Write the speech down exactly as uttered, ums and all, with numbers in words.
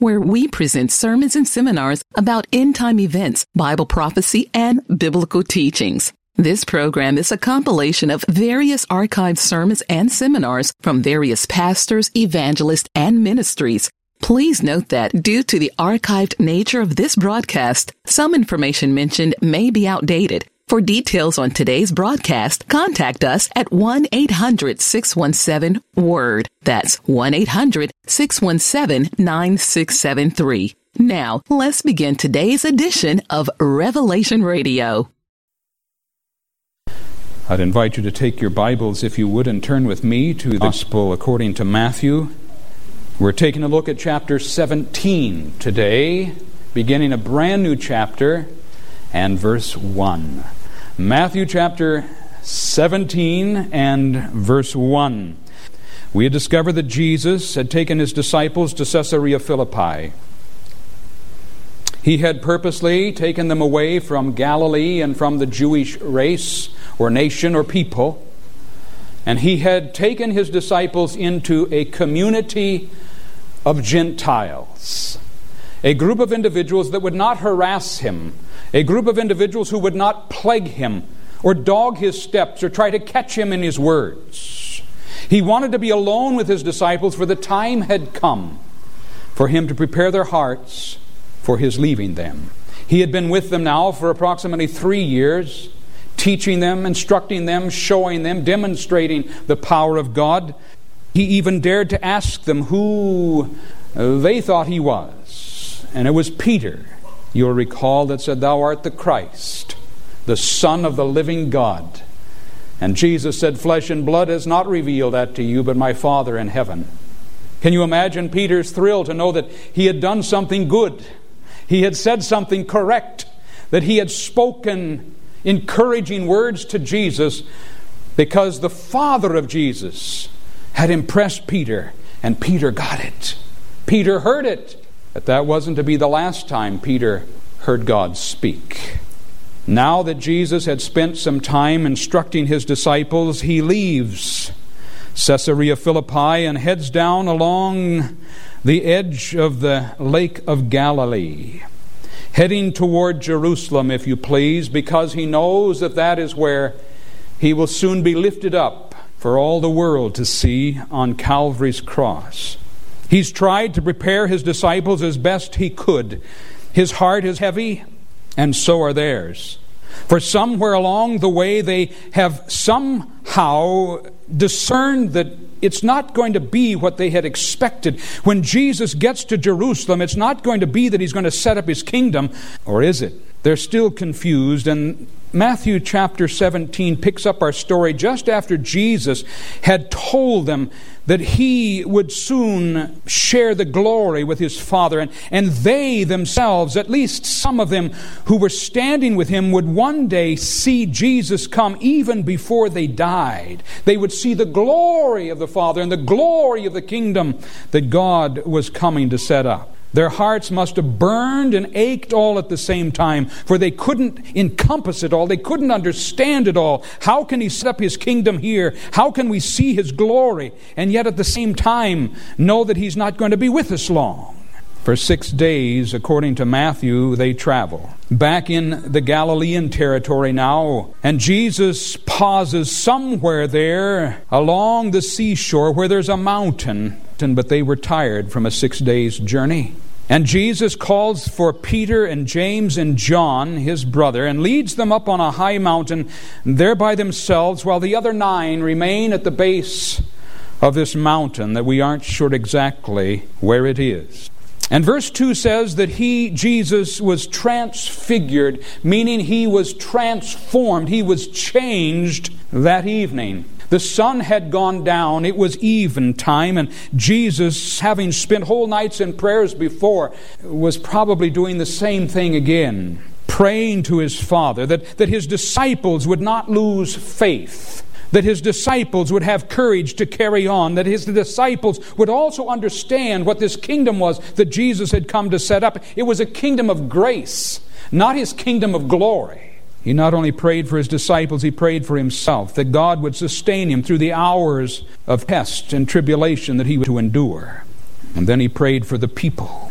where we present sermons and seminars about end-time events, Bible prophecy, and biblical teachings. This program is a compilation of various archived sermons and seminars from various pastors, evangelists, and ministries. Please note that due to the archived nature of this broadcast, some information mentioned may be outdated. For details on today's broadcast, contact us at one eight hundred six one seven WORD. That's one eight hundred six one seven nine six seven three. Now, let's begin today's edition of Revelation Radio. I'd invite you to take your Bibles, if you would, and turn with me to the Gospel according to Matthew. We're taking a look at chapter seventeen today, beginning a brand new chapter and verse one. Matthew chapter seventeen and verse one. We had discovered that Jesus had taken his disciples to Caesarea Philippi. He had purposely taken them away from Galilee and from the Jewish race or nation or people, and he had taken his disciples into a community of Gentiles, a group of individuals that would not harass him, a group of individuals who would not plague him or dog his steps or try to catch him in his words. He wanted to be alone with his disciples, for the time had come for him to prepare their hearts for his leaving them. He had been with them now for approximately three years, teaching them, instructing them, showing them, demonstrating the power of God. He even dared to ask them who they thought he was. And it was Peter, you'll recall, that said, "Thou art the Christ, the Son of the living God." And Jesus said, "Flesh and blood has not revealed that to you, but my Father in heaven." Can you imagine Peter's thrill to know that he had done something good? He had said something correct, that he had spoken encouraging words to Jesus, because the Father of Jesus had impressed Peter, and Peter got it. Peter heard it. But that wasn't to be the last time Peter heard God speak. Now that Jesus had spent some time instructing his disciples, he leaves Caesarea Philippi and heads down along the edge of the Lake of Galilee, heading toward Jerusalem, if you please, because he knows that that is where he will soon be lifted up for all the world to see on Calvary's cross. He's tried to prepare his disciples as best he could. His heart is heavy, and so are theirs. For somewhere along the way, they have somehow discerned that it's not going to be what they had expected. When Jesus gets to Jerusalem, it's not going to be that he's going to set up his kingdom, or is it? They're still confused, and Matthew chapter seventeen picks up our story just after Jesus had told them that he would soon share the glory with his Father, and, and they themselves, at least some of them who were standing with him, would one day see Jesus come even before they died. They would see the glory of the Father and the glory of the kingdom that God was coming to set up. Their hearts must have burned and ached all at the same time, for they couldn't encompass it all. They couldn't understand it all. How can he set up his kingdom here? How can we see his glory and yet at the same time know that he's not going to be with us long? For six days, according to Matthew, they travel. Back in the Galilean territory now, and Jesus pauses somewhere there along the seashore where there's a mountain, but they were tired from a six days journey. And Jesus calls for Peter and James and John, his brother, and leads them up on a high mountain there by themselves, while the other nine remain at the base of this mountain that we aren't sure exactly where it is. And verse two says that he, Jesus, was transfigured, meaning he was transformed. He was changed that evening. The sun had gone down. It was eventime, and Jesus, having spent whole nights in prayers before, was probably doing the same thing again, praying to his Father that, that his disciples would not lose faith, that his disciples would have courage to carry on, that his disciples would also understand what this kingdom was that Jesus had come to set up. It was a kingdom of grace, not his kingdom of glory. He not only prayed for his disciples, he prayed for himself, that God would sustain him through the hours of test and tribulation that he was to endure. And then he prayed for the people.